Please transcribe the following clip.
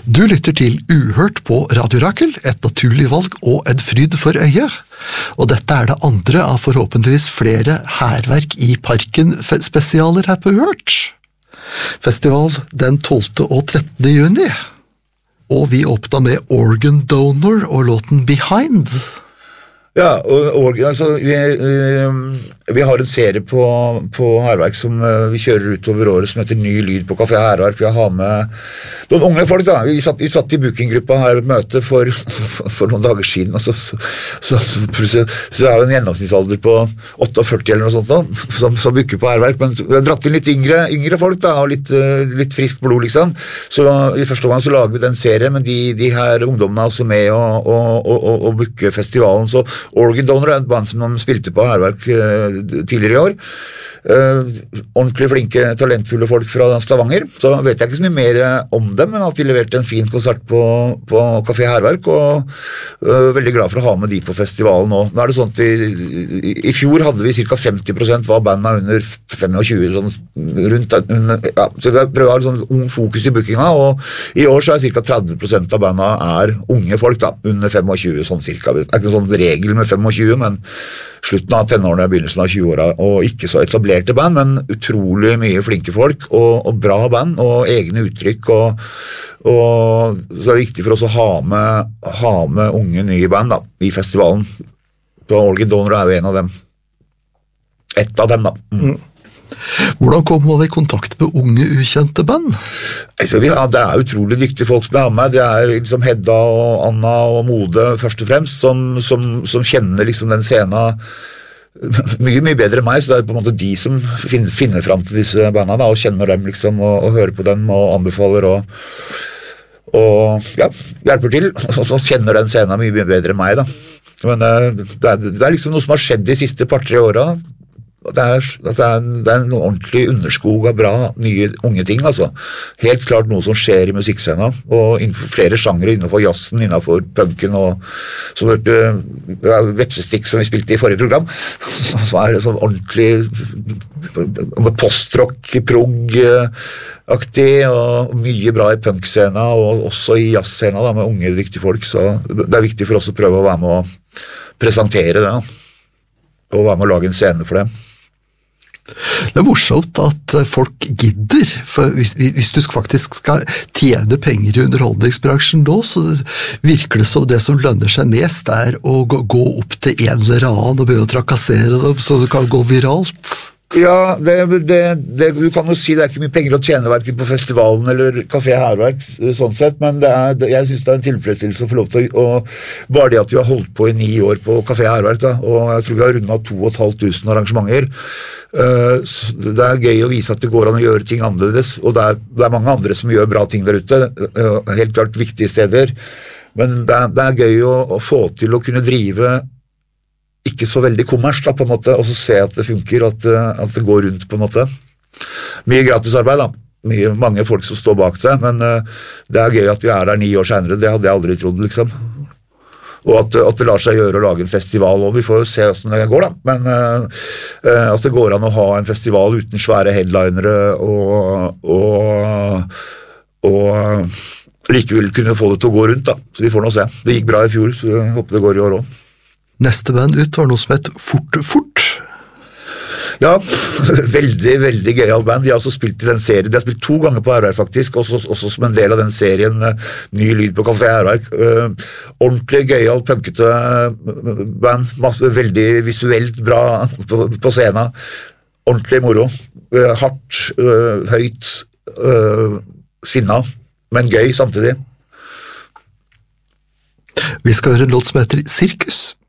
Du lytter til Uhørt på Radio Rakel, et naturlig valg og en fryd for øyet. Og dette det andre av forhåpentligvis flere hærverk i parken spesialer her på Uhørt. Festival den 12. og 13. juni. Og vi åpna med Organ Donor og låten Behind. Ja, og altså, vi har en serie på hærverk som vi kjører utover året som heter Ny Lyd på Café Hærverk. Vi har med noen unge folk da. Vi satt i bookinggruppa her et møte for noen dager siden, og så har vi en gjennomsnittsalder på 48 eller noe sånt da, som booker på hærverk, men vi har dratt inn litt yngre folk da, og litt friskt blod liksom. Så i første gang så lager vi den serien, men de her ungdommene er også med og booker festivalen, så Organ Donor et band som de spilte på hærverk tidligere i år. Ordentlig flinke, talentfulle folk fra Stavanger, så vet jeg ikke så mye mer om dem, men at de leverte en fin konsert på Café Hærverk, og veldig glad for å ha med de på festivalen nå. Nå det sånn at i fjor hadde vi ca. 50% var bandet under 25, sånn rundt, ja, så vi prøver å ha sånn ung fokus i bookinga, og i år så ca. 30% av bandet unge folk da, under 25, sånn cirka. Det ikke noen sånn regel med 25, men slutten av tenårene, begynnelsen av 20-åra, og ikke så etablerte band, men utrolig mye flinke folk, og bra band, og egne uttrykk, og så det viktig for oss å ha med unge nye band da, i festivalen. Så Organ Donor jo en av dem. Et av dem da. Hvordan kom man i kontakt med unge, ukjente band? Altså, det utrolig dyktige folk som har med. Det liksom Hedda og Anna og Mode først og fremst, som kjenner liksom den scenen mye bedre enn meg, så det på en måte de som finner frem til disse bandene da, og kjenner dem liksom, og hører på dem og anbefaler og ja, hjelper til, og så kjenner den scenen mye bedre enn meg da. Men det liksom noe som har skjedd de siste par-tre årene. Det en ordentlig underskog av bra, nye, unge ting, altså. Helt klart noe som skjer i musikkscenen, og innenfor flere sjangre, innenfor jazzen, innenfor punken, og så hørte Vepsestikk som vi spilte i forrige program, som sånn ordentlig postrock, prog-aktig, og mye bra i punkscenen, og også i jazzscenen da, med unge, dyktige folk, så det viktig for oss å prøve å være med å presentere det, og være med å lage en scene for det. Det morsomt at folk gidder, for hvis du faktisk skal tjene penger i underholdningsbransjen nå, så virker det som det som lønner seg mest å gå opp til en eller annen og begynne å trakassere dem, så det kan gå viralt. Ja, du kan jo si det ikke mye penger å tjene hverken på festivalen eller Café Hærverk, sånn sett, men jeg synes det en tilfredsstillelse å få lov til bare det at vi har holdt på i 9 år på Café Hærverk, da, og jeg tror vi har rundet 2500 arrangementer. Det gøy å vise at det går an å gjøre ting annerledes, og det mange andre som gjør bra ting der ute, helt klart viktige steder, men det gøy å få til å kunne drive ikke så veldig kommers da, på en måte, og så se at det funker, at det går rundt på en måte. Mye gratisarbeid da, mange folk som står bak det, men det gøy at vi der 9 år senere, det hadde jeg aldri trodd liksom. Og at det lar seg gjøre å lage en festival, og vi får jo se hvordan det går da, men at det går an å ha en festival uten svære headlinere, og likevel kunne få det til å gå rundt da, så vi får nå se. Det gikk bra i fjor, så jeg håper det går i år også. Neste band ut var noe som het Fort. Ja, veldig, veldig gøyal band. De har også spilt i den serien. De har spilt 2 ganger på Hærverk faktisk, også som en del av den serien Ny Lyd på Café Hærverk. Ordentlig gøyal, punkete band. Veldig visuelt bra på scenen. Ordentlig moro. Hardt, høyt, sinna, men gøy samtidig. Vi skal høre en låt som heter Sirkus.